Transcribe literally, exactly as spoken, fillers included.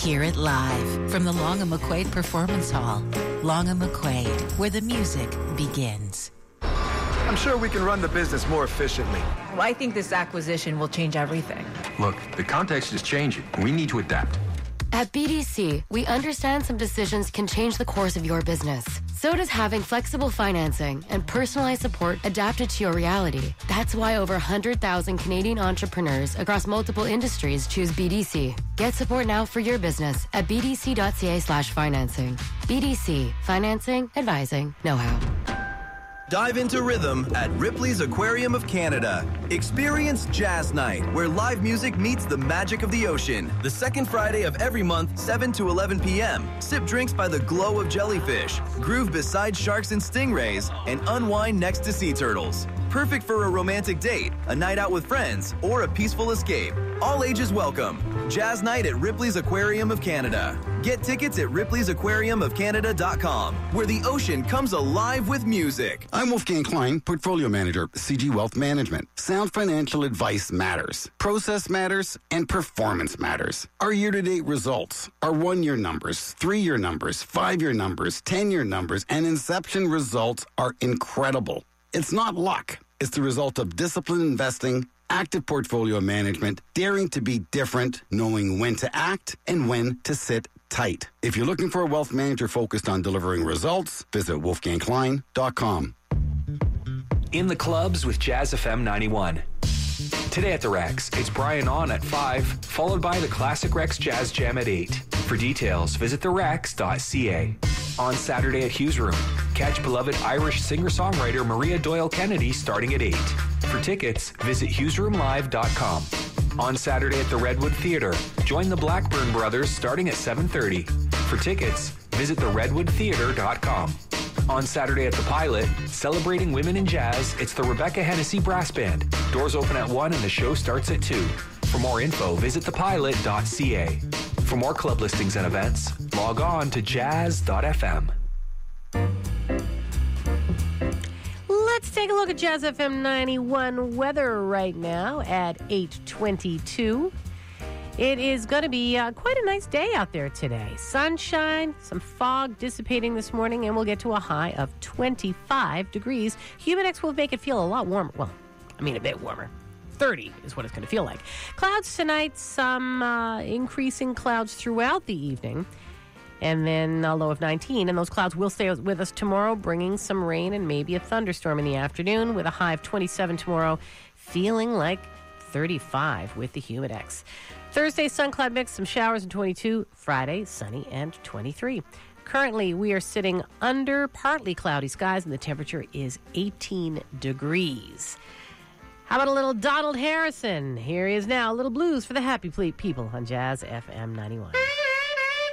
Hear it live from the Long and McQuaid Performance Hall. Long and McQuaid, where the music begins. I'm sure we can run the business more efficiently. Well, I think this acquisition will change everything. Look, the context is changing. We need to adapt. At B D C, we understand some decisions can change the course of your business. So does having flexible financing and personalized support adapted to your reality. That's why over one hundred thousand Canadian entrepreneurs across multiple industries choose B D C. Get support now for your business at bdc.ca slash financing. B D C, financing, advising, know-how. Dive into rhythm at Ripley's Aquarium of Canada. Experience Jazz Night, where live music meets the magic of the ocean. The second Friday of every month, seven to eleven p.m. Sip drinks by the glow of jellyfish, groove beside sharks and stingrays, and unwind next to sea turtles. Perfect for a romantic date, a night out with friends, or a peaceful escape. All ages welcome. Jazz Night at Ripley's Aquarium of Canada. Get tickets at ripleys aquarium of canada dot com, where the ocean comes alive with music. I'm Wolfgang Klein, Portfolio Manager, C G Wealth Management. Sound financial advice matters. Process matters, and performance matters. Our year-to-date results, our one-year numbers, three-year numbers, five-year numbers, ten-year numbers, and inception results are incredible. It's not luck. It's the result of disciplined investing, active portfolio management, daring to be different, knowing when to act and when to sit tight. If you're looking for a wealth manager focused on delivering results, visit wolfgang klein dot com. In the clubs with Jazz F M ninety-one. Today at the Rex, it's Brian On at five, followed by the Classic Rex Jazz Jam at eight. For details, visit the rex dot c a. On Saturday at Hughes Room, catch beloved Irish singer-songwriter Maria Doyle Kennedy starting at eight. For tickets, visit hughes room live dot com. On Saturday at the Redwood Theatre, join the Blackburn Brothers starting at seven thirty. For tickets, visit the redwood theatre dot com. On Saturday at the Pilot, celebrating women in jazz, it's the Rebecca Hennessy Brass Band. Doors open at one and the show starts at two. For more info, visit the pilot dot c a. For more club listings and events, log on to jazz dot f m. Let's take a look at Jazz F M ninety-one weather right now at eight twenty-two. It is going to be uh, quite a nice day out there today. Sunshine, some fog dissipating this morning, and we'll get to a high of twenty-five degrees. Humidex will make it feel a lot warmer. Well, I mean a bit warmer. thirty is what it's going to feel like. Clouds tonight, some uh, increasing clouds throughout the evening. And then a low of nineteen. And those clouds will stay with us tomorrow, bringing some rain and maybe a thunderstorm in the afternoon with a high of twenty-seven tomorrow, feeling like thirty-five with the Humidex. Thursday, sun cloud mix, some showers and twenty-two. Friday, sunny and twenty-three. Currently, we are sitting under partly cloudy skies, and the temperature is eighteen degrees. How about a little Donald Harrison? Here he is now, a little blues for the happy people on Jazz F M ninety-one.